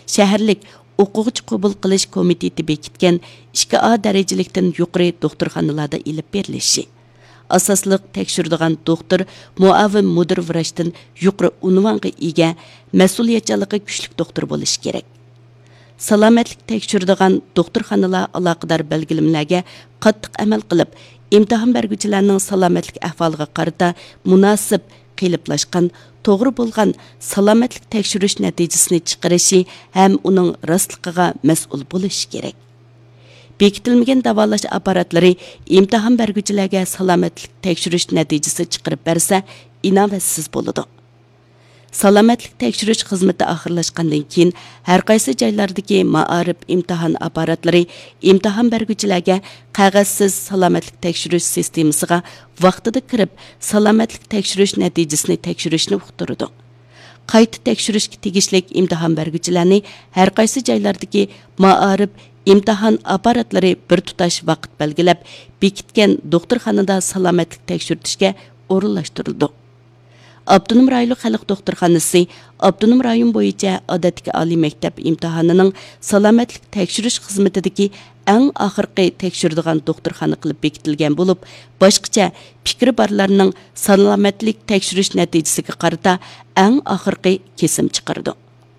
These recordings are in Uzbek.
shaharlik o'quvchi qabul qilish komiteti bekitgan 2A darajalikdan yuqori doktorxonalarda ilib berilishi. Asosliq tekshiradigan doktor muavin mudir vrachdan yuqori unvonga ega mas'uliyatchanligi kuchli doktor bo'lishi kerak. Salomatlik tekshiradigan doktorxonalar aloqador belgilamlarga qattiq amal qilib, imtihon beruvchilarning salomatlik ahvoliga qarata munosib qiliplashgan, to'g'ri bo'lgan salomatlik tekshirish natijasini chiqarishi ham uning rostligiga mas'ul bo'lishi kerak. Bekitilmagan davolash apparatlari imtihon beruvchilarga salomatlik tekshirish natijasi chiqarib bersa, inovatsiz bo'ladi. Salomatlik tekshirish xizmati oxirlashgandan keyin har qaysi joylardagi ma'arif imtihon apparatlari imtihon beruvchilarga qog'ozsiz salomatlik tekshirish sistemasiga vaqtida kirib, salomatlik tekshirish natijasini tekshirishni uqtiradi. Qayta tekshirishga tegishli imtihon beruvchilarni har qaysi joylardagi ma'arif imtihon apparatlari bir tutash vaqt belgilab, bekitgan doktorxonada salomatlik tekshirishga o'rinlashtirildi. Abdunum rayonlik xalq doktorxonasi Abdunum rayon bo'yicha odatdagi oliy maktab imtihonining salomatlik tekshirish xizmatidagi eng oxirgi tekshiradigan doktorxona qilib bekitilgan bo'lib, boshqacha fikri borlarning salomatlik tekshirish natijasiga qarata eng oxirgi kesim chiqardi.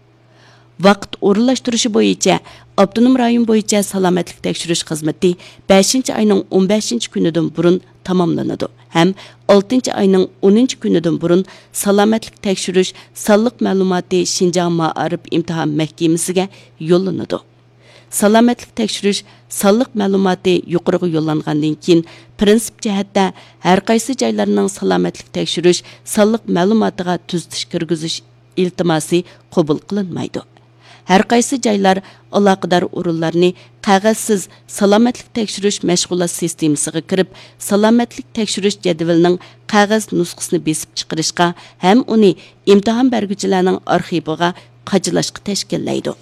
Vaqt o'rinlashtirishi bo'yicha Abdunum rayon bo'yicha salomatlik tekshirish xizmati 5-oyning 15-kunidan burun tamomlanadi. Ham 6-oyning 10-kunidan burun salomatlik tekshirish sonliq ma'lumoti Xinjiang Ma'arif imtihon mahkamasiga yo'llanadi. Salomatlik tekshirish sonliq ma'lumoti yuqoriga yo'llangandan keyin prinsip jihatda har qaysi joylarning salomatlik tekshirish sonliq ma'lumotiga tuzatish kirgizish iltimosi qabul qilinmaydi. Har qaysi joylar aloqador o'rinlarni qog'ozsiz salomatlik tekshirish mashg'ulot sistemasiga kirib, salomatlik tekshirish jadvalining qog'oz nusxasini besib chiqarishga ham uni imtihon beruvchilarning arxiviga qajilashga tashkillaydi.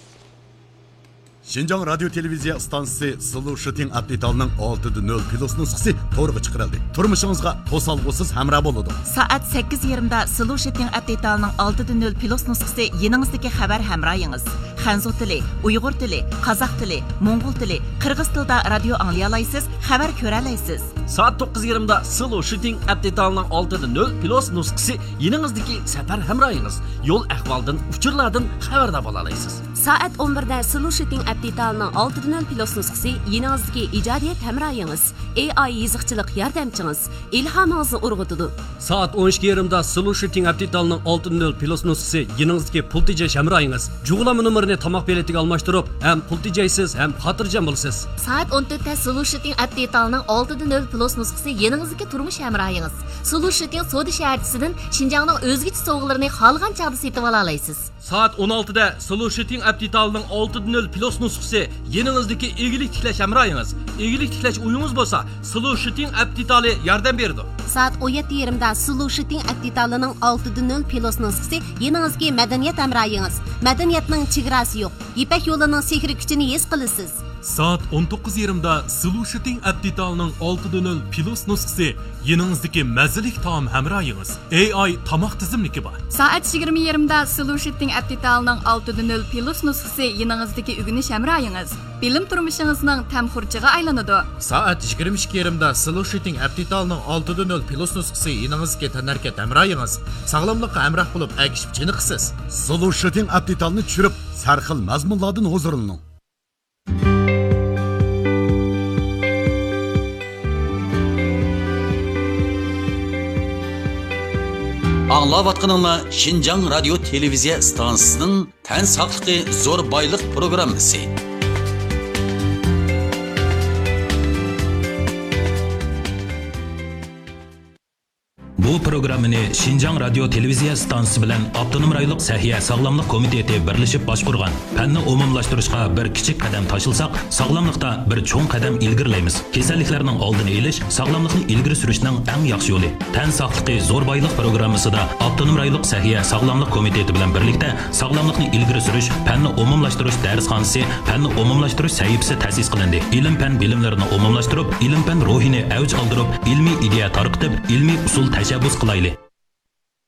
Xinjiang radio televiziya stansiyasi Sulu Shooting Update'ning 6.0 plus nusxasi to'g'ri chiqarildi. Turmushingizga to'salg'usiz hamroh bo'ladi. Soat 8:20 da Sulu Shooting Update'ning 6.0 plus nusxasi yeningizdagi xabar hamrohingiz. Xanzu tili, Uyg'ur tili, Qozoq tili, Mo'ng'ul tili, Qirg'iz tilida radio anglay olasiz, xabar ko'ra olasiz. Soat 9:20 da Sulu Shooting Update'ning 6.0 plus nusxasi yeningizdagi safar hamrohingiz. Yo'l ahvoldan, uchurlardan xabardor bo'la olasiz. Soat 11 da Sulu Shooting Update'ning 6.0 plus nusxasi yeningizdagi ijodiyat hamrohingiz, AI yiziqchilik yordamchingiz, ilhomingizni urg'utadi. Soat 12:20 da Sulu Shooting Update'ning 6.0 plus nusxasi yeningizdagi pul tejash hamrohingiz. Jug'lama nomerini tomoq beletiga almashtirib, ham pul tejaysiz, ham xotirjam bo'lasiz. Soat 14 da Sulu Shooting Update'ning 6.0 plus nusxasi yeningizdagi turmush hamrohingiz. Sulu Shooting So'di shaharchisidan Xinjiangning o'zgacha sovg'alarini xohlagan chog'da setib ola olasiz. Soat 16 da Sulu Shooting Update'ning 6.0 plus nusxasi yeningizdagi egilik tiklash hamrohingiz. Egilik tiklash uyingiz bo'lsa, Sulu Shooting Update'li yordam beradi. Soat 17:20 da Sulu Shooting Update'ning 6.0 plus nusxasi yeningizdagi madaniyat hamrohingiz. Madaniyatning chegarasi yo'q. Ipak yo'lining sehri kuchini his qilasiz. Soat 19:20 da Sulu Shooting Update'ning 6.0 plus nusxasi yeningizdagi mazalik taom hamrohingiz. AI tomoq tizimligi bor. Soat 20:20 da Sulu Shooting Update'ning 6.0 plus nusxasi yeningizdagi o'g'inish hamrohingiz. Bilim turmushingizning tamxurchiga aylanadi. Soat 22:20 da Sulu Shooting Update'ning 6.0 plus nusxasi yeningizga tanarkat hamrohingiz. Sog'lomlikqa hamroh bo'lib, agishib chiniqsiz. Sulu Shooting Update'ni tushirib, sarxil mazmunlardan huzurlaning. Аңлаватқаныңла Xinjiang radio televiziya stansiyasining tan saqligi zo'r boylik programmasi. Bu programmani Xinjiang radio televiziya stansiyasi bilan Abdunum rayonlik sahiya sog'lomlik komiteti birlashib boshqurgan. Fanni umumlashtirishga bir kichik qadam tashilsak, sog'lomlikda bir cho'ng qadam ilgirlaymiz. Kasalliklarning oldini olish sog'lomlikni ilgari surishning eng yaxshi yo'li. Tan saqligi zo'r boylik programmasida Abdunum rayonlik sahiya sog'lomlik komiteti bilan birlikda sog'lomlikni ilgari surish, fanni umumlashtirish darsxonasi, fanni umumlashtirish sahifasi ta'sis qilindi. Ilm-fan bilimlarini umumlashtirib, ilm-fan ruhini avj oldirib, ilmiy ideya tarqitib, ilmiy usul tashabbus qilaylik.